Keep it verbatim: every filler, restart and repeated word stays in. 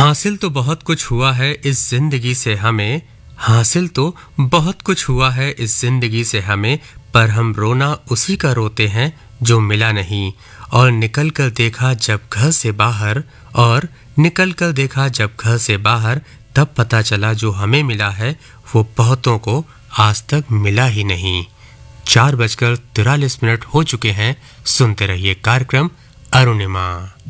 हासिल तो बहुत कुछ हुआ है इस जिंदगी से हमें हासिल तो बहुत कुछ हुआ है इस जिंदगी से हमें पर हम रोना उसी का रोते हैं जो मिला नहीं और निकल कर देखा जब घर से बाहर और निकल कर देखा जब घर से बाहर तब पता चला जो हमें मिला है वो बहुतों को आज तक मिला ही नहीं। चार बजकर तिरालीस मिनट हो चुके हैं। सुनते रहिए कार्यक्रम अरुणिमा।